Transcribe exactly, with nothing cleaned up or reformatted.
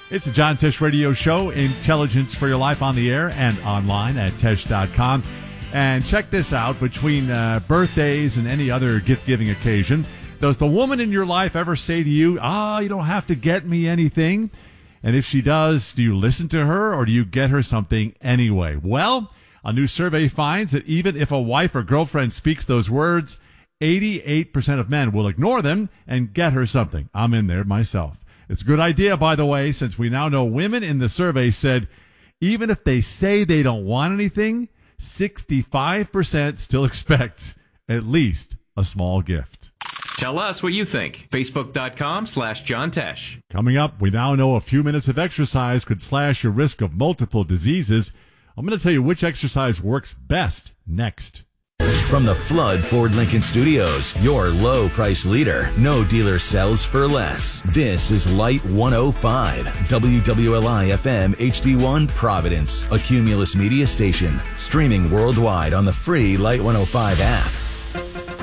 It's a John Tesh Radio Show, intelligence for your life on the air and online at tesh dot com. And check this out, between uh, birthdays and any other gift-giving occasion, does the woman in your life ever say to you, ah, you don't have to get me anything? And if she does, do you listen to her or do you get her something anyway? Well, a new survey finds that even if a wife or girlfriend speaks those words, eighty-eight percent of men will ignore them and get her something. I'm in there myself. It's a good idea, by the way, since we now know women in the survey said even if they say they don't want anything, sixty-five percent still expect at least a small gift. Tell us what you think. Facebook.com slash John Tesh. Coming up, we now know a few minutes of exercise could slash your risk of multiple diseases. I'm going to tell you which exercise works best next. From the Flood Ford Lincoln Studios, your low price leader. No dealer sells for less. This is Light one oh five, W W L I F M H D one Providence, a Cumulus media station. Streaming worldwide on the free Light one oh five app.